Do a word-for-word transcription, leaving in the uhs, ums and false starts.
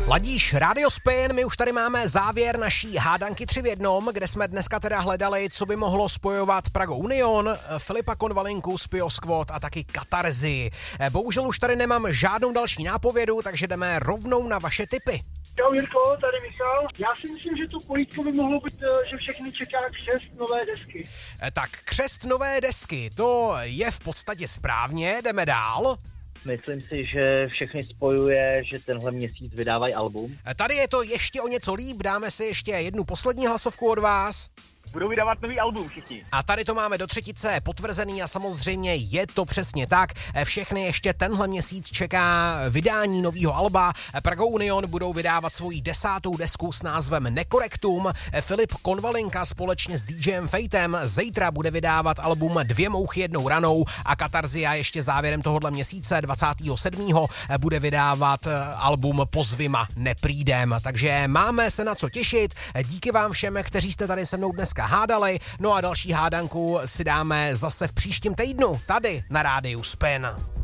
Ladíš Radio Spin, my už tady máme závěr naší hádanky tři v jednom, kde jsme dneska teda hledali, co by mohlo spojovat Prago Union, Filipa Konvalinku, Spio Squad a taky Katarzy. Bohužel už tady nemám žádnou další nápovědu, takže jdeme rovnou na vaše tipy. Čau Jirko, tady Michal. Já si myslím, že to pojítko by mohlo být, že všechny čeká křest nové desky. Tak křest nové desky, to je v podstatě správně, jdeme dál. Myslím si, že všechny spojuje, že tenhle měsíc vydávají album. Tady je to ještě o něco líp, dáme si ještě jednu poslední hlasovku od vás. Budou vydávat nový album všichni. A tady to máme do třetice potvrzený a samozřejmě je to přesně tak. Všechny ještě tenhle měsíc čeká vydání nového alba. Prago Union budou vydávat svoji desátou desku s názvem Nekorektum. Filip Konvalinka společně s DJem Fejtem zítra bude vydávat album Dvě mouchy jednou ranou a Katarzia ještě závěrem tohohle měsíce dvacátého sedmého bude vydávat album Pozvima neprídem. Takže máme se na co těšit. Díky vám všem, kteří jste tady se mnou dneska hádali, no a další hádanku si dáme zase v příštím týdnu, tady na Rádiu Spin.